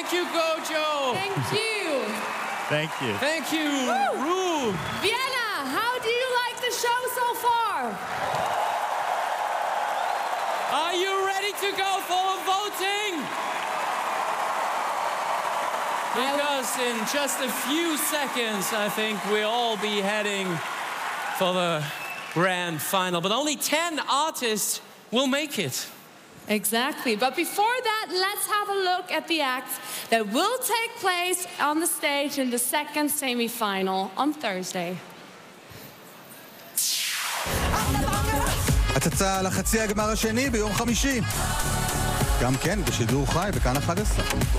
Thank you, Gojo. Thank you. Thank you. Thank you, Rube. Vienna, how do you like the show so far? Are you ready to go for voting? Because in just a few seconds, I think we'll all be heading for the grand final. But only 10 artists will make it. Exactly. But before that, let's have a look at the acts that will take place on the stage in the second semi-final on Thursday. הצצה לחצי הגמר השני ביום חמישי. גם כן בשידור חי בכאן 11.